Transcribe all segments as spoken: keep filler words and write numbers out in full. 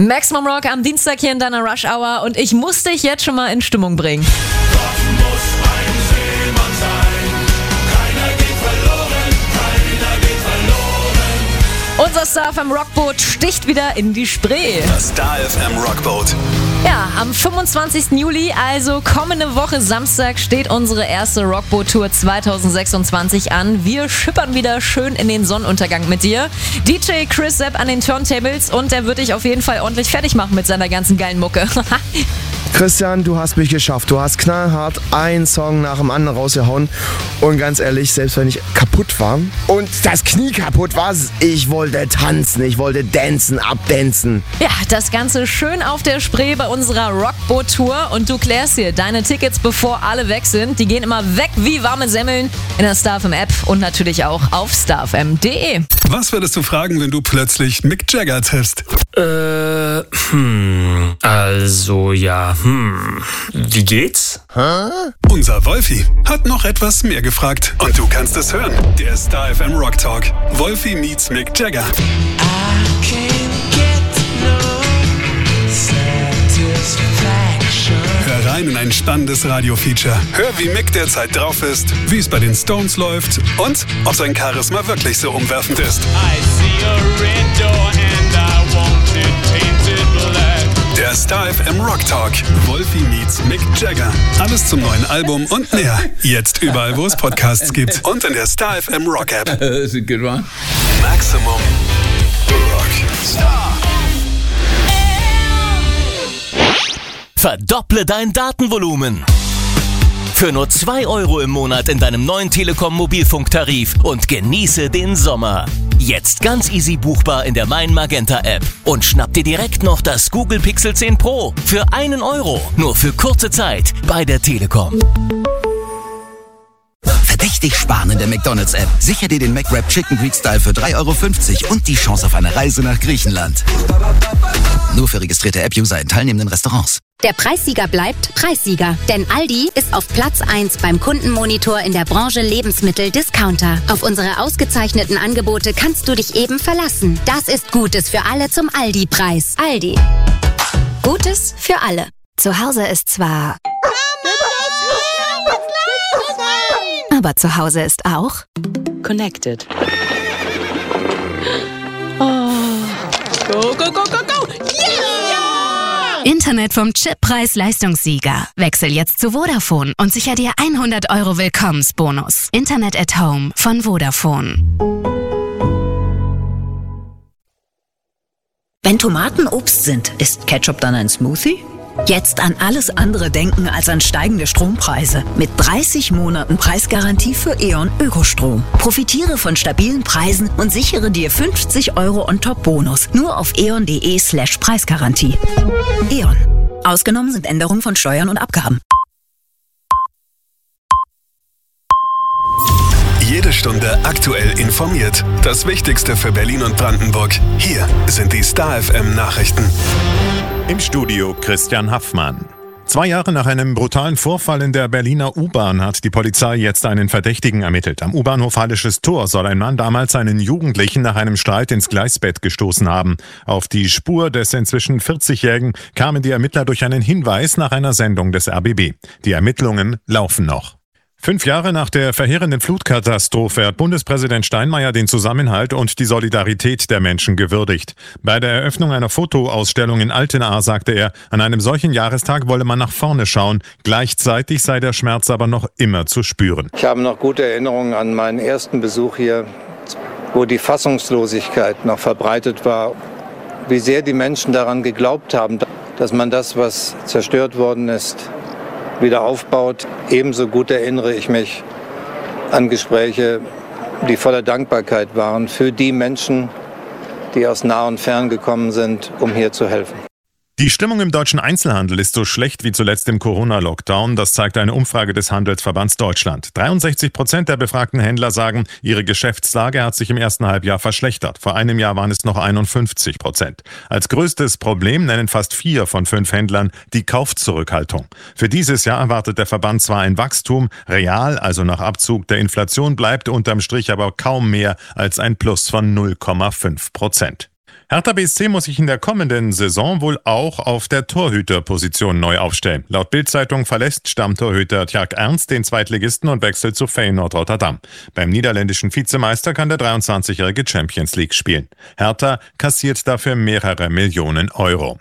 Maximum Rock am Dienstag hier in deiner Rush Hour und ich muss dich jetzt schon mal in Stimmung bringen. Gott muss ein Seemann sein. Keiner geht verloren, keiner geht verloren. Unser Star F M Rockboot sticht wieder in die Spree. Das Star F M Rockboot. Ja, am fünfundzwanzigsten Juli, also kommende Woche Samstag, steht unsere erste Rockboot-Tour zwanzig sechsundzwanzig an. Wir schippern wieder schön in den Sonnenuntergang mit dir. D J Chris Sepp an den Turntables und der wird dich auf jeden Fall ordentlich fertig machen mit seiner ganzen geilen Mucke. Christian, du hast mich geschafft. Du hast knallhart einen Song nach dem anderen rausgehauen. Und ganz ehrlich, selbst wenn ich kaputt war und das Knie kaputt war, ich wollte tanzen, ich wollte dancen, abdancen. Ja, das Ganze schön auf der Spree bei unserer Rockboot-Tour. Und du klärst hier deine Tickets, bevor alle weg sind. Die gehen immer weg wie warme Semmeln in der Star F M App und natürlich auch auf star f m punkt d e. Was würdest du fragen, wenn du plötzlich Mick Jagger triffst? Äh, hm, also ja, hm, wie geht's? Hä? Unser Wolfi hat noch etwas mehr gefragt. Und du kannst es hören. Der Star F M Rock Talk. Wolfi meets Mick Jagger. Hör rein in ein spannendes Radio-Feature. Hör, wie Mick derzeit drauf ist, wie es bei den Stones läuft und ob sein Charisma wirklich so umwerfend ist. Der Star F M Rock Talk. Wolfi meets Mick Jagger. Alles zum neuen Album und mehr. Jetzt überall, wo es Podcasts gibt. Und in der Star F M Rock App. That's a good one. Maximum Rock. Star. Verdopple dein Datenvolumen. Für nur zwei Euro im Monat in deinem neuen Telekom-Mobilfunktarif und genieße den Sommer. Jetzt ganz easy buchbar in der Mein Magenta App. Und schnapp dir direkt noch das Google Pixel zehn Pro für einen Euro. Nur für kurze Zeit bei der Telekom. Verdächtig sparen in der McDonald's-App. Sicher dir den McWrap Chicken Greek Style für drei Euro fünfzig und die Chance auf eine Reise nach Griechenland. Nur für registrierte App-User in teilnehmenden Restaurants. Der Preissieger bleibt Preissieger, denn Aldi ist auf Platz eins beim Kundenmonitor in der Branche Lebensmittel-Discounter. Auf unsere ausgezeichneten Angebote kannst du dich eben verlassen. Das ist Gutes für alle zum Aldi-Preis. Aldi. Gutes für alle. Zu Hause ist zwar... Aber zu Hause ist auch... Connected. Oh. Go, go, go, go, go! Yeah! Internet vom Chip-Preis-Leistungssieger. Wechsel jetzt zu Vodafone und sicher dir hundert Euro Willkommensbonus. Internet at Home von Vodafone. Wenn Tomaten Obst sind, ist Ketchup dann ein Smoothie? Jetzt an alles andere denken als an steigende Strompreise. Mit dreißig Monaten Preisgarantie für E.ON Ökostrom. Profitiere von stabilen Preisen und sichere dir fünfzig Euro on top Bonus. Nur auf eon.de slash Preisgarantie. E.ON. Ausgenommen sind Änderungen von Steuern und Abgaben. Jede Stunde aktuell informiert. Das Wichtigste für Berlin und Brandenburg. Hier sind die Star F M Nachrichten. Im Studio Christian Haffmann. Zwei Jahre nach einem brutalen Vorfall in der Berliner U-Bahn hat die Polizei jetzt einen Verdächtigen ermittelt. Am U-Bahnhof Hallisches Tor soll ein Mann damals einen Jugendlichen nach einem Streit ins Gleisbett gestoßen haben. Auf die Spur des inzwischen vierzigjährigen kamen die Ermittler durch einen Hinweis nach einer Sendung des R B B. Die Ermittlungen laufen noch. Fünf Jahre nach der verheerenden Flutkatastrophe hat Bundespräsident Steinmeier den Zusammenhalt und die Solidarität der Menschen gewürdigt. Bei der Eröffnung einer Fotoausstellung in Altena sagte er, an einem solchen Jahrestag wolle man nach vorne schauen. Gleichzeitig sei der Schmerz aber noch immer zu spüren. Ich habe noch gute Erinnerungen an meinen ersten Besuch hier, wo die Fassungslosigkeit noch verbreitet war. Wie sehr die Menschen daran geglaubt haben, dass man das, was zerstört worden ist, wieder aufbaut. Ebenso gut erinnere ich mich an Gespräche, die voller Dankbarkeit waren für die Menschen, die aus nah und fern gekommen sind, um hier zu helfen. Die Stimmung im deutschen Einzelhandel ist so schlecht wie zuletzt im Corona-Lockdown. Das zeigt eine Umfrage des Handelsverbands Deutschland. dreiundsechzig Prozent der befragten Händler sagen, ihre Geschäftslage hat sich im ersten Halbjahr verschlechtert. Vor einem Jahr waren es noch einundfünfzig Prozent. Als größtes Problem nennen fast vier von fünf Händlern die Kaufzurückhaltung. Für dieses Jahr erwartet der Verband zwar ein Wachstum, real, also nach Abzug der Inflation, bleibt unterm Strich aber kaum mehr als ein Plus von null Komma fünf Prozent. Hertha B S C muss sich in der kommenden Saison wohl auch auf der Torhüterposition neu aufstellen. Laut Bild-Zeitung verlässt Stammtorhüter Tjark Ernst den Zweitligisten und wechselt zu Feyenoord Rotterdam. Beim niederländischen Vizemeister kann der dreiundzwanzigjährige Champions League spielen. Hertha kassiert dafür mehrere Millionen Euro.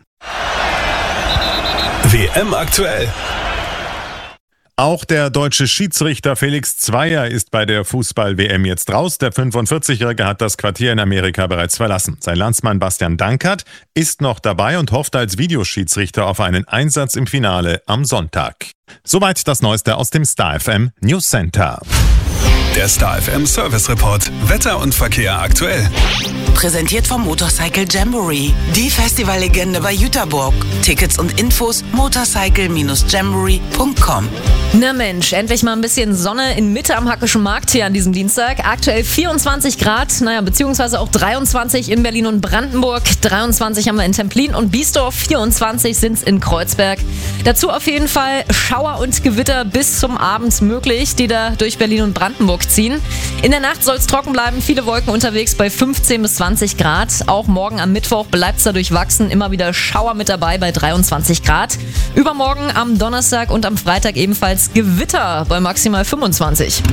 W M aktuell. Auch der deutsche Schiedsrichter Felix Zweier ist bei der Fußball-W M jetzt raus. Der fünfundvierzigjährige hat das Quartier in Amerika bereits verlassen. Sein Landsmann Bastian Dankert ist noch dabei und hofft als Videoschiedsrichter auf einen Einsatz im Finale am Sonntag. Soweit das Neueste aus dem Star F M News Center. Der Star F M Service Report. Wetter und Verkehr aktuell. Präsentiert vom Motorcycle Jamboree. Die Festivallegende bei Jüterburg. Tickets und Infos motorcycle Bindestrich jamboree Punkt com. Na Mensch, endlich mal ein bisschen Sonne in Mitte am Hackischen Markt hier an diesem Dienstag. Aktuell vierundzwanzig Grad, naja, beziehungsweise auch dreiundzwanzig in Berlin und Brandenburg. dreiundzwanzig haben wir in Templin und Biesdorf. vierundzwanzig sind es in Kreuzberg. Dazu auf jeden Fall Schauer und Gewitter bis zum Abend möglich, die da durch Berlin und Brandenburg ziehen. In der Nacht soll es trocken bleiben, viele Wolken unterwegs bei fünfzehn bis zwanzig Grad. Auch morgen am Mittwoch bleibt es da durchwachsen, immer wieder Schauer mit dabei bei dreiundzwanzig Grad. Übermorgen am Donnerstag und am Freitag ebenfalls Gewitter bei maximal fünfundzwanzig.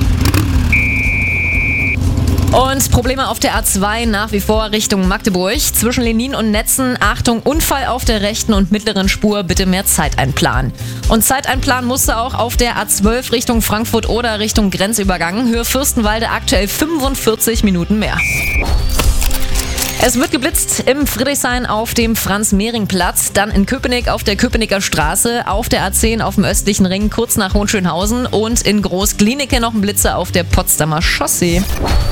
Und Probleme auf der A zwei nach wie vor Richtung Magdeburg. Zwischen Lenin und Netzen, Achtung, Unfall auf der rechten und mittleren Spur, bitte mehr Zeit einplanen. Und Zeit einplanen musste auch auf der A zwölf Richtung Frankfurt oder Richtung Grenzübergang. Höhe Fürstenwalde aktuell fünfundvierzig Minuten mehr. Es wird geblitzt im Friedrichshain auf dem Franz-Mehring-Platz, dann in Köpenick auf der Köpenicker Straße, auf der A zehn auf dem östlichen Ring kurz nach Hohenschönhausen und in Groß-Glienicke noch ein Blitzer auf der Potsdamer Chaussee.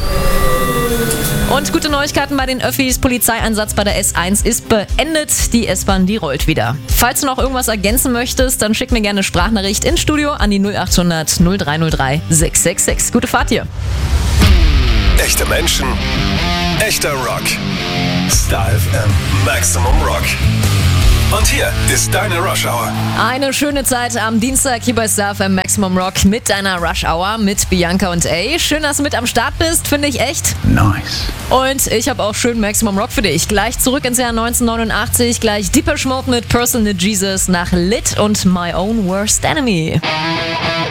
Und gute Neuigkeiten bei den Öffis. Polizeieinsatz bei der S eins ist beendet. Die S-Bahn, die rollt wieder. Falls du noch irgendwas ergänzen möchtest, dann schick mir gerne eine Sprachnachricht ins Studio an die null acht hundert null drei null drei sechs sechs sechs. Gute Fahrt hier. Echte Menschen, echter Rock. Star F M Maximum Rock. Und hier ist deine Rush Hour. Eine schöne Zeit am Dienstag hier bei Star F M Maximum Rock mit deiner Rush Hour mit Bianca und A. Schön, dass du mit am Start bist, finde ich echt. Nice. Und ich habe auch schön Maximum Rock für dich. Gleich zurück ins Jahr neunzehnhundertneunundachtzig, gleich Deepesh Mode mit Personal Jesus nach Lit und My Own Worst Enemy.